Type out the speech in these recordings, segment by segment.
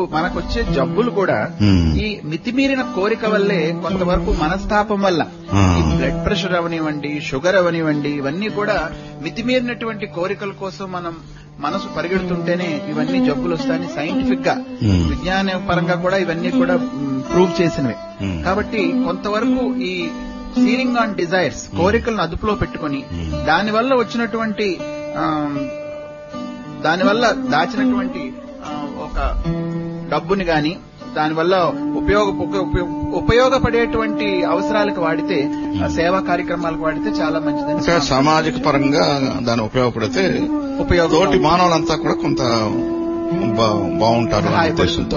మనకొచ్చే జబ్బులు కూడా ఈ మితిమీరిన కోరిక వల్లే కొంతవరకు మనస్తాపం వల్ల ఈ బ్లడ్ ప్రెషర్ అవనివ్వండి, షుగర్ అవనివ్వండి, ఇవన్నీ కూడా మితిమీరినటువంటి కోరికల కోసం మనం మనసు పరిగెడుతుంటేనే ఇవన్నీ జబ్బులు వస్తాయని సైంటిఫిక్ గా విజ్ఞాన పరంగా కూడా ఇవన్నీ కూడా ప్రూవ్ చేసినవి. కాబట్టి కొంతవరకు ఈ సీరింగ్ ఆన్ డిజైర్స్, కోరికలను అదుపులో పెట్టుకుని దానివల్ల వచ్చినటువంటి దానివల్ల దాచినటువంటి ఒక డబ్బుని గాని దానివల్ల ఉపయోగపడేటువంటి అవసరాలకు వాడితే, సేవా కార్యక్రమాలకు వాడితే చాలా మంచిదని, సామాజిక పరంగా దాన్ని ఉపయోగపడితే తోటి మానవులంతా కూడా కొంత బాగుంటారు ఉద్దేశంతో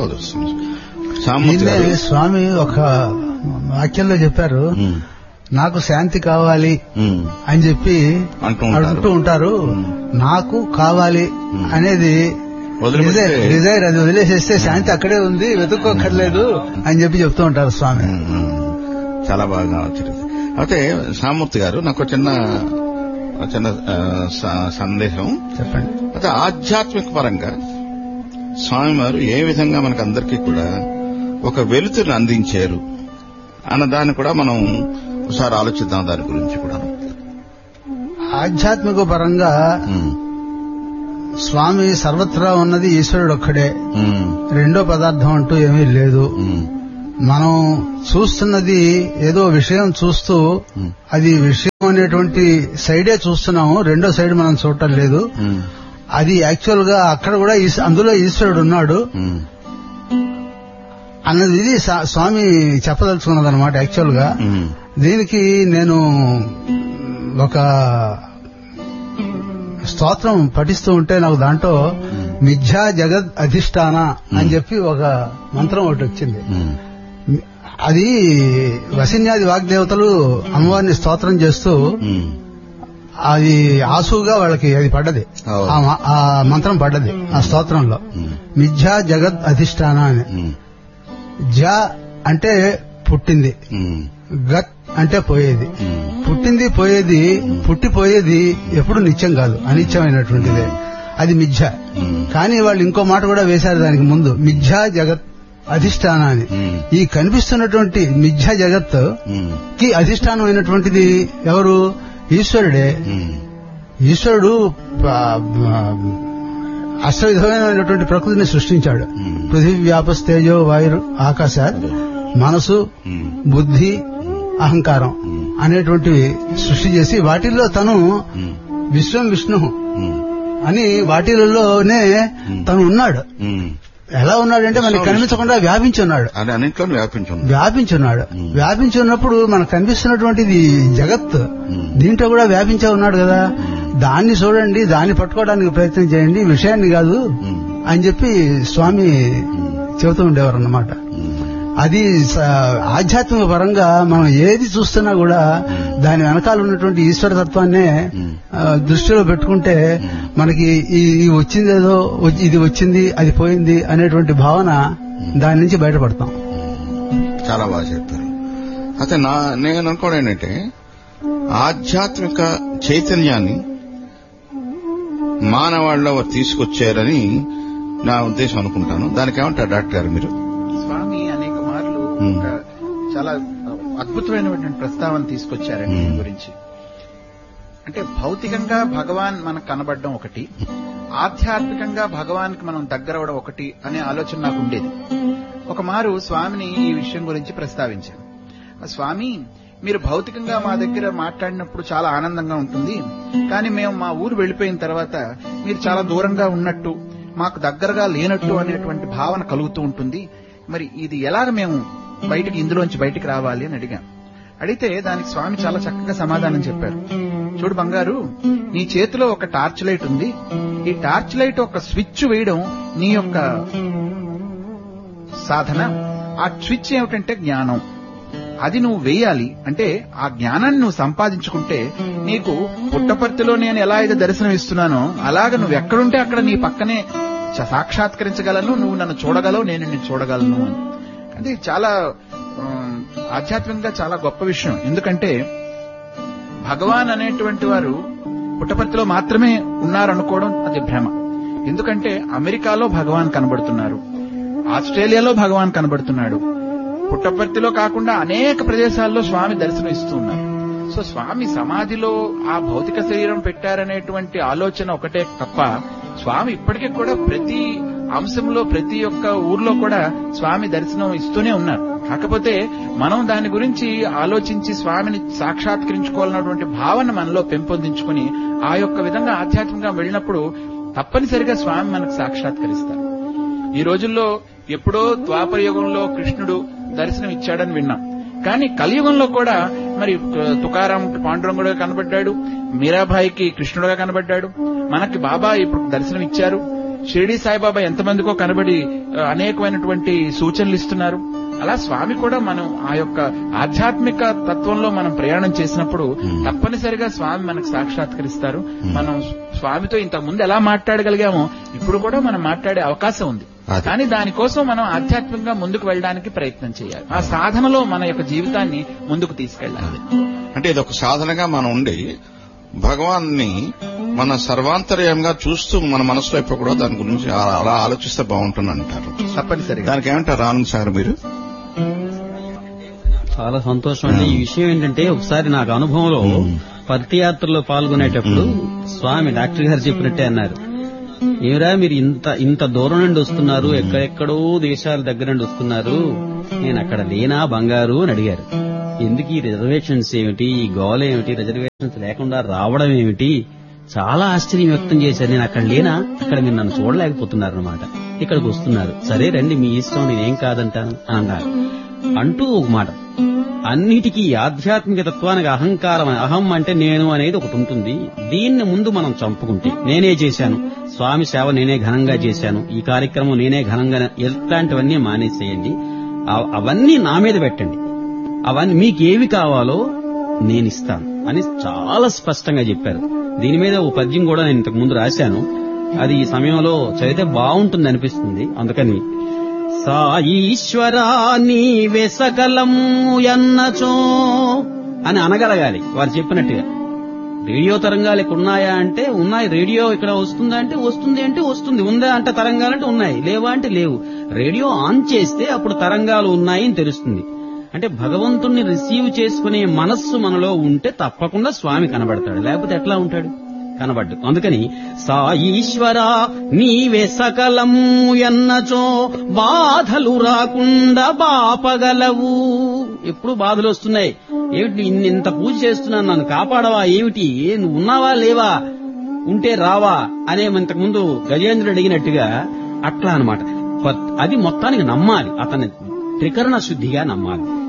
స్వామి ఒక వాక్యంలో చెప్పారు, నాకు శాంతి కావాలి అని చెప్పి అడుగుతూ ఉంటారు. నాకు కావాలి అనేది డిజైర్, అది వదిలేసేస్తే శాంతి అక్కడే ఉంది, వెతుక్కోక్కర్లేదు అని చెప్పి చెప్తూ ఉంటారు స్వామి. చాలా బాగా వచ్చింది. అయితే సామూర్తి గారు, నాకు చిన్న సందేహం చెప్పండి. అయితే ఆధ్యాత్మిక పరంగా స్వామి వారు ఏ విధంగా మనకందరికీ కూడా ఒక వెలుతురుని అందించారు అన్న దాన్ని కూడా మనం ఒకసారి ఆలోచిద్దాం. దాని గురించి కూడా ఆధ్యాత్మిక పరంగా స్వామి సర్వత్రా ఉన్నది ఈశ్వరుడు ఒక్కడే, రెండో పదార్థం అంటూ ఏమీ లేదు. మనం చూస్తున్నది ఏదో విషయం చూస్తూ అది విషయం అనేటువంటి సైడే చూస్తున్నాము, రెండో సైడ్ మనం చూడటం లేదు. అది యాక్చువల్ గా అక్కడ కూడా అందులో ఈశ్వరుడు ఉన్నాడు అన్నది ఇది స్వామి చెప్పదలుచుకున్నదన్నమాట. యాక్చువల్ గా దీనికి నేను ఒక స్తోత్రం పఠిస్తూ ఉంటే నాకు దాంట్లో మిథ్యా జగద్ అధిష్టాన అని చెప్పి ఒక మంత్రం ఒకటి వచ్చింది. అది వసిన్యాది వాగ్దేవతలు అమ్మవారిని స్తోత్రం చేస్తూ అది ఆసుగా వాళ్ళకి అది పడ్డది, ఆ మంత్రం పడ్డది ఆ స్తోత్రంలో. మిథ్యా జగద్ అధిష్టాన అని. జ అంటే పుట్టింది, గత్ అంటే పోయేది. పుట్టింది పోయేది, పుట్టిపోయేది ఎప్పుడు నిత్యం కాదు, అనిత్యమైనటువంటిదే, అది మిథ్య. కానీ వాళ్ళు ఇంకో మాట కూడా వేశారు దానికి ముందు, మిథ్యా జగత్ అధిష్టానాన్ని. ఈ కనిపిస్తున్నటువంటి మిథ్యా జగత్ కి అధిష్టానమైనటువంటిది ఎవరు? ఈశ్వరుడే. ఈశ్వరుడు అష్టవిధమైనటువంటి ప్రకృతిని సృష్టించాడు. పృథివీ వ్యాపస్తేజో వాయురు ఆకాశాత్, మనసు, బుద్ధి, అహంకారం అనేటువంటివి సృష్టి చేసి వాటిల్లో తను విశ్వం విష్ణు అని వాటిలలోనే తను ఉన్నాడు. ఎలా ఉన్నాడంటే మనకి కనిపించకుండా వ్యాపించి ఉన్నాడు. వ్యాపించి ఉన్నప్పుడు మనకు కనిపిస్తున్నటువంటిది జగత్, దీంట్లో కూడా వ్యాపించే ఉన్నాడు కదా. దాన్ని చూడండి, దాన్ని పట్టుకోవడానికి ప్రయత్నం చేయండి, విషయాన్ని కాదు అని చెప్పి స్వామి చెబుతూ ఉండేవారు అన్నమాట. అది ఆధ్యాత్మిక పరంగా మనం ఏది చూస్తున్నా కూడా దాని వెనకాల ఉన్నటువంటి ఈశ్వర తత్వాన్నే దృష్టిలో పెట్టుకుంటే మనకి ఇది వచ్చిందేదో, ఇది వచ్చింది, అది పోయింది అనేటువంటి భావన దాని నుంచి బయటపడతాం. చాలా బాగా చెప్పారు. అయితే నేను అనుకోవడం ఏంటంటే ఆధ్యాత్మిక చైతన్యాన్ని మానవాళ్ళలో తీసుకొచ్చారని నా ఉద్దేశం అనుకుంటాను. దానికి ఏమంటారు డాక్టర్ గారు మీరు? స్వామి అనేక మార్లు చాలా అద్భుతమైనటువంటి ప్రస్తావన తీసుకొచ్చారండి దీని గురించి. అంటే భౌతికంగా భగవాన్ మనకు కనబడడం ఒకటి, ఆధ్యాత్మికంగా భగవాన్కి మనం దగ్గరవడం ఒకటి అనే ఆలోచన నాకు ఉండేది. ఒక మారు స్వామిని ఈ విషయం గురించి ప్రస్తావించాను. స్వామి, మీరు భౌతికంగా మా దగ్గర మాట్లాడినప్పుడు చాలా ఆనందంగా ఉంటుంది, కానీ మేము మా ఊరు వెళ్లిపోయిన తర్వాత మీరు చాలా దూరంగా ఉన్నట్టు, మాకు దగ్గరగా లేనట్టు అనేటువంటి భావన కలుగుతూ ఉంటుంది. మరి ఇది ఎలాగ మేము ఇందులోంచి బయటికి రావాలి అని అడిగాను. అడిగితే దానికి స్వామి చాలా చక్కగా సమాధానం చెప్పారు. చూడు బంగారు, నీ చేతిలో ఒక టార్చ్ లైట్ ఉంది. ఈ టార్చ్ లైట్ ఒక స్విచ్ వేయడం నీ యొక్క సాధన. ఆ స్విచ్ ఏమిటంటే జ్ఞానం. అది నువ్వు వేయాలి. అంటే ఆ జ్ఞానాన్ని నువ్వు సంపాదించుకుంటే నీకు పుట్టపర్తిలో నేను ఎలా అయితే దర్శనం ఇస్తున్నానో అలాగ నువ్వు ఎక్కడుంటే అక్కడ నీ పక్కనే సాక్షాత్కరించగలను, నువ్వు నన్ను చూడగలవు, నేను నిన్ను చూడగలను. అది చాలా ఆధ్యాత్మికంగా చాలా గొప్ప విషయం. ఎందుకంటే భగవాన్ అనేటువంటి వారు పుట్టపర్తిలో మాత్రమే ఉన్నారనుకోవడం అది భ్రమ. ఎందుకంటే అమెరికాలో భగవాన్ కనబడుతున్నారు, ఆస్ట్రేలియాలో భగవాన్ కనబడుతున్నాడు. పుట్టపర్తిలో కాకుండా అనేక ప్రదేశాల్లో స్వామి దర్శనం ఇస్తున్నారు. సో స్వామి సమాధిలో ఆ భౌతిక శరీరం పెట్టారనేటువంటి ఆలోచన ఒకటే తప్ప స్వామి ఇప్పటికీ కూడా ప్రతి అంశంలో ప్రతి ఒక్క ఊర్లో కూడా స్వామి దర్శనం ఇస్తూనే ఉన్నారు. కాకపోతే మనం దాని గురించి ఆలోచించి స్వామిని సాక్షాత్కరించుకోవాలన్నటువంటి భావన మనలో పెంపొందించుకుని ఆ యొక్క విధంగా ఆధ్యాత్మికంగా వెళ్ళినప్పుడు తప్పనిసరిగా స్వామి మనకు సాక్షాత్కరిస్తారు. ఈ రోజుల్లో ఎప్పుడో ద్వాపర యుగంలో కృష్ణుడు దర్శనం ఇచ్చాడని విన్నాం. కానీ కలియుగంలో కూడా మరి తుకారాం పాండురంగుడుగా కనబడ్డాడు, మీరాబాయికి కృష్ణుడుగా కనబడ్డాడు, మనకి బాబా ఇప్పుడు దర్శనం ఇచ్చారు, షిరిడీ సాయిబాబా ఎంతమందికో కనబడి అనేకమైనటువంటి సూచనలు ఇస్తున్నారు. అలా స్వామి కూడా మనం ఆ యొక్క ఆధ్యాత్మిక తత్వంలో మనం ప్రయాణం చేసినప్పుడు తప్పనిసరిగా స్వామి మనకు సాక్షాత్కరిస్తారు. మనం స్వామితో ఇంతకు ముందు ఎలా మాట్లాడగలిగామో ఇప్పుడు కూడా మనం మాట్లాడే అవకాశం ఉంది. కానీ దానికోసం మనం ఆధ్యాత్మికంగా ముందుకు వెళ్ళడానికి ప్రయత్నం చేయాలి. ఆ సాధనలో మన యొక్క జీవితాన్ని ముందుకు తీసుకెళ్లాలి. అంటే ఇది ఒక సాధనగా మనం ఉండి భగవాన్ని మన సర్వాంతర్యంగా చూస్తూ మన మనసులో ఎప్పుడు కూడా దాని గురించి అలా ఆలోచిస్తే బాగుంటుంది అంటారు. తప్పనిసరిగా దానికి ఏమంటారు ఆనంద్ సార్ మీరు? చాలా సంతోషం అండి. ఈ విషయం ఏంటంటే ఒకసారి నాకు అనుభవంలో పర్తియాత్రలో పాల్గొనేటప్పుడు స్వామి డాక్టర్ గారు చెప్పినట్టే అన్నారు, ఏరా మీరు ఇంత దూరం నుండి వస్తున్నారు, ఎక్కడెక్కడో దేశాల దగ్గర నుండి వస్తున్నారు, నేను అక్కడ లేనా బంగారు అని అడిగారు. ఎందుకు ఈ రిజర్వేషన్స్ ఏమిటి, ఈ గోల ఏమిటి, రిజర్వేషన్స్ లేకుండా రావడం ఏమిటి, చాలా ఆశ్చర్యం వ్యక్తం చేశారు. నేను అక్కడ లేనా, అక్కడ మీరు నన్ను చూడలేకపోతున్నారు అనమాట, ఇక్కడికి వస్తున్నారు, సరే రండి మీ ఇష్టం, నేనేం కాదంటాను అని అన్నారు. అంటూ ఒక మాట, అన్నిటికీ ఆధ్యాత్మిక తత్వానికి అహంకారం, అహం అంటే నేను అనేది ఒకటి ఉంటుంది. దీన్ని ముందు మనం చంపుకుంటే, నేనే చేశాను, స్వామి సేవ నేనే ఘనంగా చేశాను, ఈ కార్యక్రమం నేనే ఘనంగా, ఇట్లాంటివన్నీ మానేసేయండి, అవన్నీ నా మీద పెట్టండి, అవన్నీ మీకేవి కావాలో నేను ఇస్తాను అని చాలా స్పష్టంగా చెప్పారు. దీని మీద ఓ పద్యం కూడా నేను ఇంతకు ముందు రాశాను, అది ఈ సమయంలో చదివితే బాగుంటుంది అనిపిస్తుంది. అందుకని సాయీశ్వరా నీవే సకలము ఎన్నచో అని అనగలగాలి వారు చెప్పినట్టుగా. రేడియో తరంగాలు ఇక్కడ ఉన్నాయా అంటే ఉన్నాయి, రేడియో ఇక్కడ వస్తుందా అంటే వస్తుంది, అంటే వస్తుంది, ఉందా అంటే తరంగాలంటే ఉన్నాయి, లేవా అంటే లేవు. రేడియో ఆన్ చేస్తే అప్పుడు తరంగాలు ఉన్నాయని తెలుస్తుంది. అంటే భగవంతుణ్ణి రిసీవ్ చేసుకునే మనస్సు మనలో ఉంటే తప్పకుండా స్వామి కనబడతాడు, లేకపోతే ఎట్లా ఉంటాడు, కనబడ్డు. అందుకని సాయీశ్వరా నీవే సకలము ఎన్నచో బాధలు రాకుండా బాపగలవు. ఎప్పుడు బాధలు వస్తున్నాయి, ఏమిటి ఇంత పూజ చేస్తున్నాను, నన్ను కాపాడవా, ఏమిటి, నువ్వు ఉన్నావా లేవా, ఉంటే రావా అనే ఇంతకుముందు గజేంద్రుడు అడిగినట్టుగా అట్లా అన్నమాట. అది మొత్తానికి నమ్మాలి, అతన్ని త్రికరణ శుద్ధిగా నమ్మాలి.